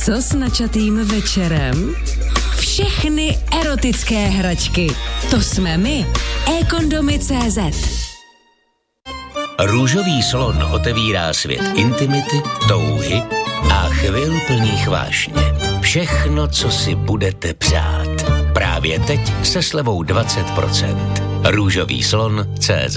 Co s načatým večerem? Všechny erotické hračky. To jsme my. eKondomy.cz. Růžový slon otevírá svět intimity, touhy a chvil plných vášně. Všechno, co si budete přát. Právě teď se slevou 20%. Růžový slon.cz.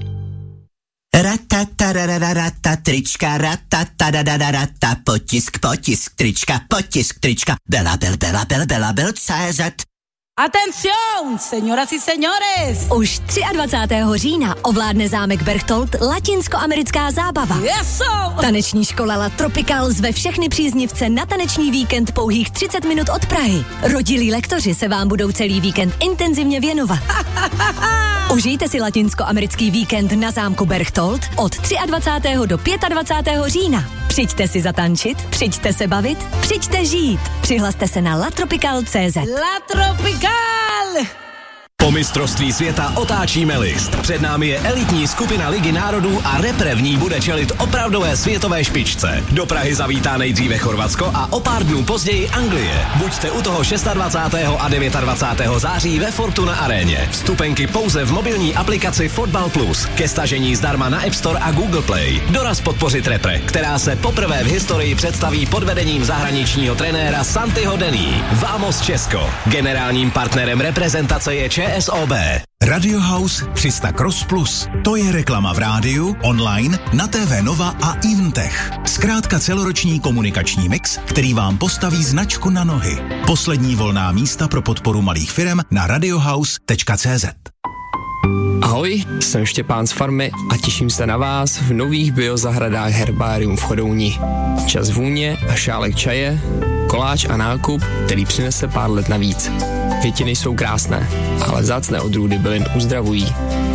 Ratatarararata, trička, ratatarararata, potisk, trička, belabel.cz. Atención, señoras y señores! Už 23. října ovládne zámek Berchtold latinskoamerická zábava. Eso! Taneční škola La Tropical zve všechny příznivce na taneční víkend pouhých 30 minut od Prahy. Rodilí lektoři se vám budou celý víkend intenzivně věnovat. Užijte si latinskoamerický víkend na zámku Berchtold od 23. do 25. října. Přijďte si zatančit, přijďte se bavit, přijďte žít. Přihlaste se na latropical.cz. La Tropical! Po mistrovství světa otáčíme list. Před námi je elitní skupina Ligy národů a repre v ní bude čelit opravdové světové špičce. Do Prahy zavítá nejdříve Chorvatsko a o pár dnů později Anglie. Buďte u toho 26. a 29. září ve Fortuna aréně. Vstupenky pouze v mobilní aplikaci Fotbal Plus. Ke stažení zdarma na App Store a Google Play. Doraz podpořit repre, která se poprvé v historii představí pod vedením zahraničního trenéra Santiho Denny. Vamos Česko. Generálním partnerem reprezentace je ČSOB. Radio House 300 Cross Plus. To je reklama v rádiu, online, na TV Nova a Eventech. Zkrátka celoroční komunikační mix, který vám postaví značku na nohy. Poslední volná místa pro podporu malých firem na radiohouse.cz. Ahoj, jsem Štěpán z farmy a těším se na vás v nových biozahradách Herbárium v Chodouni. Čas vůně a šálek čaje, koláč a nákup, který přinese pár let navíc. Květiny jsou krásné, ale vzácné odrůdy bylin uzdravují.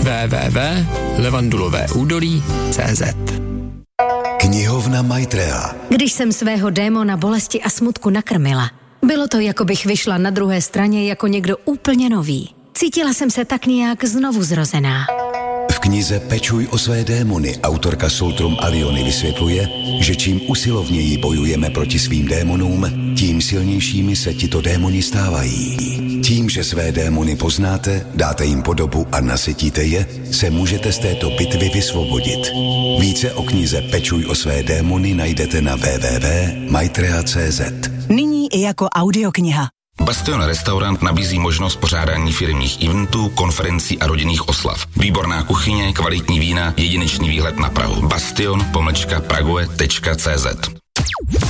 www.levandulovéúdolí.cz. Knihovna Maitreya. Když jsem svého démona bolesti a smutku nakrmila, bylo to, jako bych vyšla na druhé straně jako někdo úplně nový. Cítila jsem se tak nějak znovu zrozená. V knize Pečuj o své démony autorka Soltrum Aliony vysvětluje, že čím usilovněji bojujeme proti svým démonům, tím silnějšími se tito démoni stávají. Tím, že své démony poznáte, dáte jim podobu a nasytíte je, se můžete z této bitvy vysvobodit. Více o knize Pečuj o své démony najdete na www.maitreya.cz. Nyní i jako audiokniha. Bastion Restaurant nabízí možnost pořádání firemních eventů, konferencí a rodinných oslav. Výborná kuchyně, kvalitní vína, jedinečný výhled na Prahu. Bastion-prague.cz.